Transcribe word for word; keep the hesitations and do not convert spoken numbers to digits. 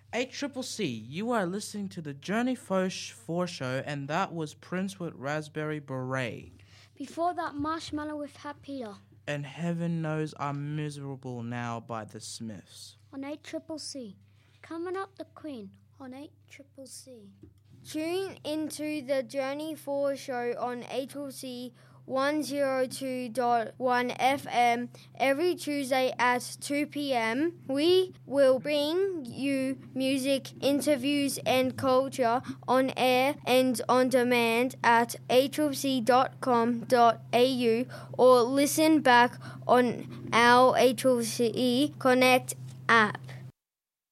A Triple C, you are listening to the Journey four show, and that was Prince with Raspberry Beret. Before that, Marshmallow with Hat Peter. And Heaven Knows I'm Miserable Now by the Smiths. On A Triple C. Coming Up the Queen on A Triple C. Tune into the Journey four show on A Triple C one oh two point one F M every Tuesday at two p.m. We will bring you music, interviews and culture on air and on demand at a c c c dot com dot a u or listen back on our A C C C Connect app.